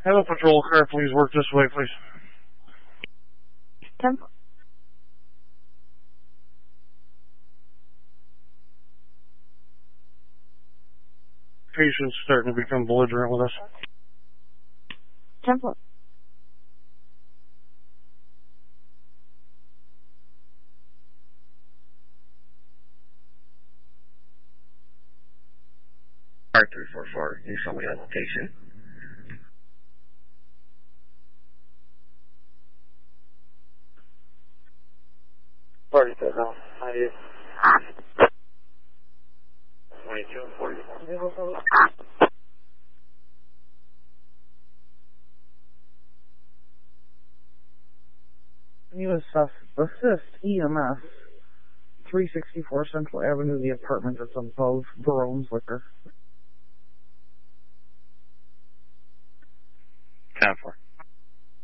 Have a patrol car please work this way, please. 10. Patient's starting to become belligerent with us. 10. Car 344, you show me that location. Party set now. 92. 22, 40. You assist EMS 364 Central Avenue, the apartment that's above Barone's Liquor.